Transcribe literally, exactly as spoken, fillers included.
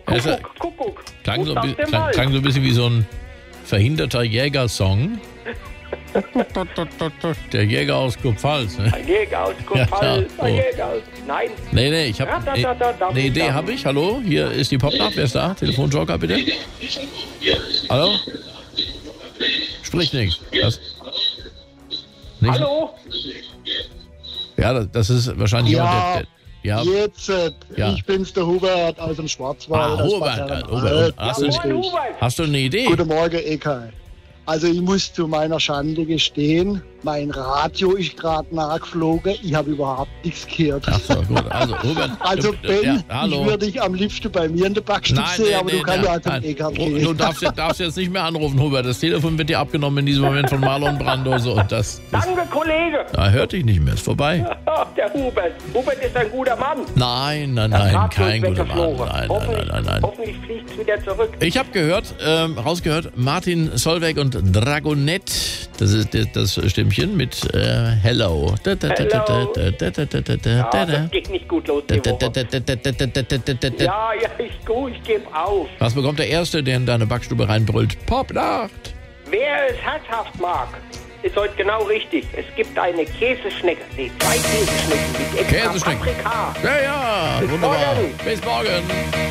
Also, Kuckuck, Kuckuck. klang, so, Ruf ein aus bi- dem klang, Wald. klang so ein bisschen wie so ein verhinderter Jägersong. Der Jäger aus Kurpfalz. Ne? Ein Jäger aus Kurpfalz, Ja, ein oh. Jäger aus... Nein, Nee, nee, ich habe Ja, da, da, da, da, eine Idee, da. habe ich. Hallo, hier ist die Popnacht. Wer ist da? Telefonjoker, bitte. Hallo? Sprich nichts. Was? Nicht? hallo? Ja, das- das ist wahrscheinlich Ja. jemand, der, der ja. Jetzt, äh, Ja. ich bin's, der Hubert aus dem Schwarzwald. Ah, aus Hubert, Bad äh, Herrenalb. Hubert. Hast du Grüß Moin, dich. Hubert. Hast du eine Idee? Guten Morgen, Eka. Also ich muss zu meiner Schande gestehen, mein Radio ist gerade nachgeflogen. Ich habe überhaupt nichts gehört. Ach so, gut. Also, Hubert. Also du- Ben, ja, ich hallo. würde dich am liebsten bei mir in der Backstube Nein, sehen, nee, aber nee, du kannst ja nein, zum nein. Eka Du gehen. darfst, darfst jetzt nicht mehr anrufen, Hubert. Das Telefon wird dir abgenommen in diesem Moment von Marlon Brando. So, und das, das Danke, Kollege. da hört dich nicht mehr. Ist vorbei. Ach, der Hubert. Hubert ist ein guter Mann. Nein, nein, Das nein, Radio kein ist guter Mann. weggeflogen. Nein, nein, Hoffentlich- nein, nein, nein. Hoffentlich fliegt es wieder zurück. Ich habe gehört, ähm, rausgehört, Martin Solveig und Dragonette. Das ist das, das Stimmchen mit äh, Hello. Da, da, da, da, da, da, da, da, da, Ja, da, da. das geht nicht gut los Da, die da, da, Woche. da, da, da, da, da, da, da, da. Ja, ja, ich, gut, ich gebe auf. Was bekommt der Erste, der in deine Backstube reinbrüllt? Popnacht! Wer es herzhaft mag, ist heute genau richtig. Es gibt eine Käseschnecke. Nee, zwei Käseschnecken mit extra Käseschnecken. Paprika. Ja, ja, Bis wunderbar. morgen. Bis morgen.